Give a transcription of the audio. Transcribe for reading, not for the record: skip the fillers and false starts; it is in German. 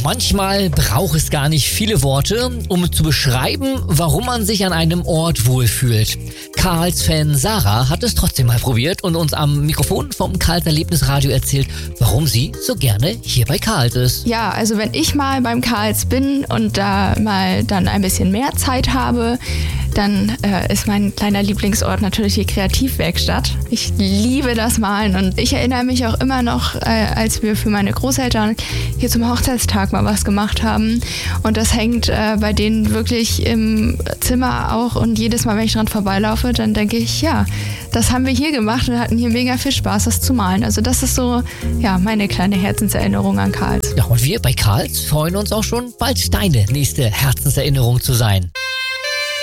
Manchmal braucht es gar nicht viele Worte, um zu beschreiben, warum man sich an einem Ort wohlfühlt. Karls Fan Sarah hat es trotzdem mal probiert und uns am Mikrofon vom Karls Erlebnisradio erzählt, warum sie so gerne hier bei Karls ist. Ja, also wenn ich mal beim Karls bin und da mal dann ein bisschen mehr Zeit habe, dann ist mein kleiner Lieblingsort natürlich die Kreativwerkstatt. Ich liebe das Malen und ich erinnere mich auch immer noch, als wir für meine Großeltern hier zum Hochzeitstag mal was gemacht haben. Und das hängt bei denen wirklich im Zimmer auch. Und jedes Mal, wenn ich dran vorbeilaufe, dann denke ich, ja, das haben wir hier gemacht und hatten hier mega viel Spaß, das zu malen. Also das ist so, ja, meine kleine Herzenserinnerung an Karls. Ja, und wir bei Karls freuen uns auch schon, bald deine nächste Herzenserinnerung zu sein.